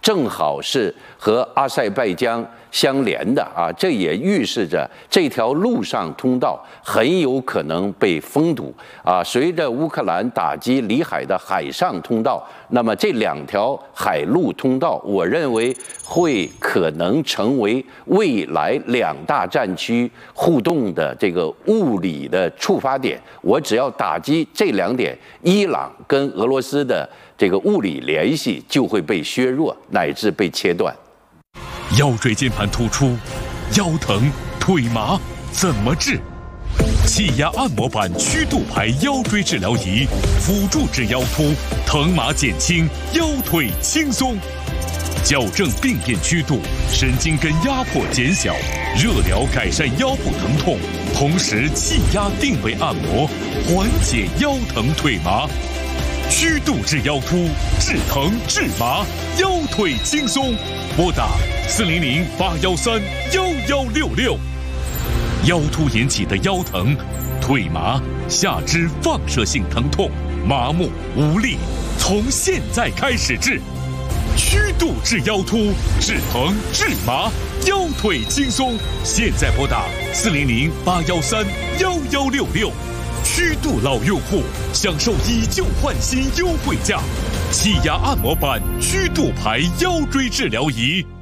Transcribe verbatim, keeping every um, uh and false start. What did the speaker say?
正好是和阿塞拜疆相连的啊，这也预示着这条陆上通道很有可能被封堵啊。随着乌克兰打击里海的海上通道，那么这两条海陆通道，我认为会可能成为未来两大战区互动的这个物理的触发点。我只要打击这两点，伊朗跟俄罗斯的这个物理联系就会被削弱，乃至被切断。 腰椎间盘突出、腰疼、腿麻怎么治？气压按摩板曲度牌腰椎治疗仪，辅助治腰突，疼麻减轻，腰腿轻松。矫正病变曲度，神经根压迫减小，热疗改善腰部疼痛，同时气压定位按摩，缓解腰疼腿麻。曲度治腰突，治疼治麻，腰腿轻松。拨打四零零八幺三幺幺六六。腰突引起的腰疼、腿麻、下肢放射性疼痛、麻木无力，从现在开始治。曲度治腰突，治疼治麻，腰腿轻松。现在拨打四零零八幺三幺幺六六。曲度老用户享受以旧换新优惠价，气压按摩板曲度牌腰椎治疗仪。